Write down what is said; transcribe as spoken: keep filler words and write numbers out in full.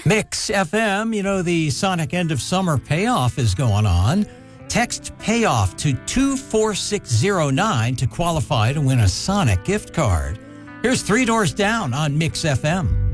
Mix F M, you know, the Sonic end of summer payoff is going on. Text payoff to two four six zero nine to qualify to win a Sonic gift card. Here's Three Doors Down on Mix F M.